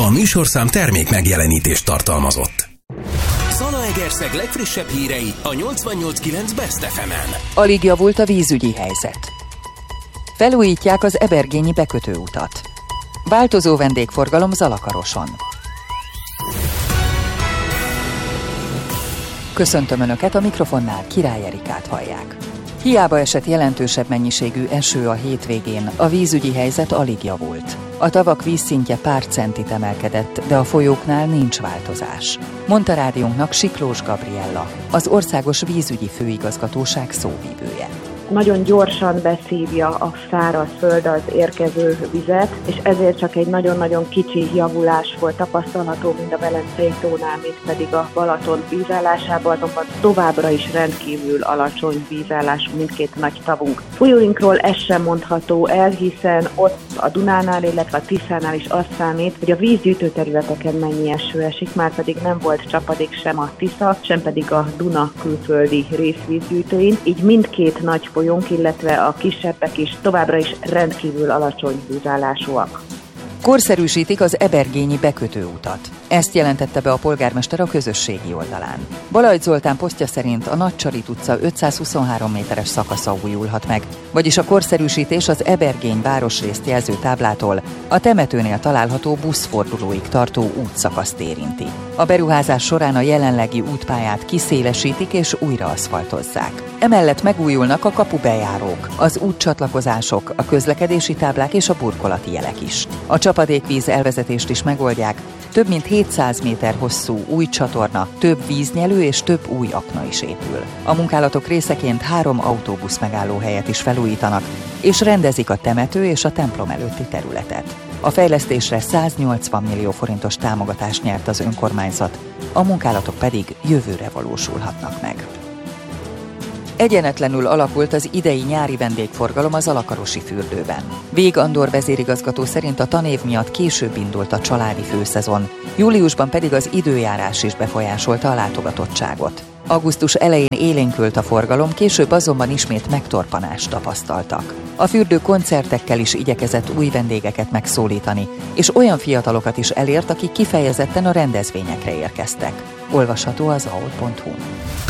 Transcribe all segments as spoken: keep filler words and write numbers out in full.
A műsorszám termék megjelenítést tartalmazott. Zalaegerszeg legfrissebb hírei a nyolcvannyolc kilenc Best ef emen. Alig javult a vízügyi helyzet. Felújítják az ebergényi bekötőutat. Változó vendégforgalom Zalakaroson. Köszöntöm Önöket, a mikrofonnál Király Erikát hallják. Hiába esett jelentősebb mennyiségű eső a hétvégén, a vízügyi helyzet alig javult. A tavak vízszintje pár centit emelkedett, de a folyóknál nincs változás, mondta rádiónknak Siklós Gabriella, az Országos Vízügyi Főigazgatóság szóvivője. Nagyon gyorsan beszívja a száraz föld az érkező vizet, és ezért csak egy nagyon-nagyon kicsi javulás volt tapasztalható, mind a Velencei tónál, mind pedig a Balaton vízállásában, azonban továbbra is rendkívül alacsony vízállású mindkét nagy tavunk. Folyóinkról ez sem mondható el, hiszen ott a Dunánál, illetve a Tiszánál is azt számít, hogy a vízgyűjtő területeken mennyi eső esik, már pedig nem volt csapadék sem a Tisza, sem pedig a Duna külföldi részvízgyűjtőin, így mindkét nagy folyónk, illetve a kisebbek is továbbra is rendkívül alacsony vízállásúak. Korszerűsítik az ebergényi bekötőutat. Ezt jelentette be a polgármester a közösségi oldalán. Balajt Zoltán posztja szerint a Nagycsarit utca ötszázhuszonhárom méteres szakasza újulhat meg, vagyis a korszerűsítés az Ebergény városrészt jelző táblától a temetőnél található buszfordulóig tartó útszakaszt érinti. A beruházás során a jelenlegi útpályát kiszélesítik és újra aszfaltozzák. Emellett megújulnak a kapubejárók, az útcsatlakozások, a közlekedési táblák és a burkolati jelek is. A csapadékvíz elvezetést is megoldják, több mint hétszáz méter hosszú új csatorna, több víznyelő és több új akna is épül. A munkálatok részeként három autóbusz megállóhelyet is felújítanak, és rendezik a temető és a templom előtti területet. A fejlesztésre száznyolcvan millió forintos támogatást nyert az önkormányzat, a munkálatok pedig jövőre valósulhatnak meg. Egyenetlenül alakult az idei nyári vendégforgalom az Zalakarosi fürdőben. Vég Andor vezérigazgató szerint a tanév miatt később indult a családi főszezon, júliusban pedig az időjárás is befolyásolta a látogatottságot. Augusztus elején élénkült a forgalom, később azonban ismét megtorpanást tapasztaltak. A fürdő koncertekkel is igyekezett új vendégeket megszólítani, és olyan fiatalokat is elért, akik kifejezetten a rendezvényekre érkeztek. Olvasható az á o l pont hu.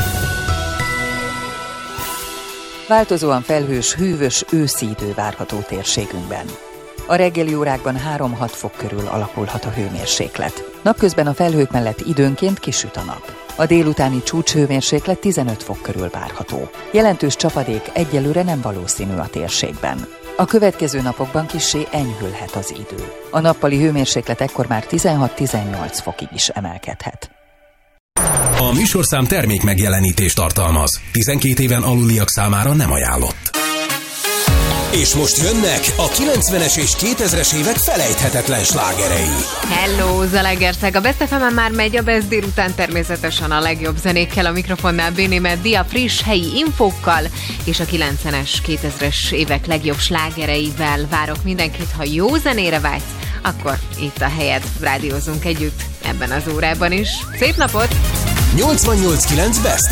Változóan felhős, hűvös őszi idő várható térségünkben. A reggeli órákban három-hat fok körül alakulhat a hőmérséklet. Napközben a felhők mellett időnként kisüt a nap. A délutáni csúcshőmérséklet tizenöt fok körül várható. Jelentős csapadék egyelőre nem valószínű a térségben. A következő napokban kissé enyhülhet az idő. A nappali hőmérséklet ekkor már tizenhat-tizennyolc fokig is emelkedhet. A műsorszám termék megjelenítést tartalmaz. tizenkét éven aluliak számára nem ajánlott. És most jönnek a kilencvenes és kétezres évek felejthetetlen slágerei. Hello, Zalaegerszeg! A Best ef emen már megy a Best délután, természetesen a legjobb zenékkel, a mikrofonnál Bénémet Dia friss helyi infókkal, és a kilencvenes, kétezres évek legjobb slágereivel várok mindenkit. Ha jó zenére vágysz, akkor itt a helyed, rádiózunk együtt ebben az órában is. Szép napot! nyolcvannyolc kilenc Best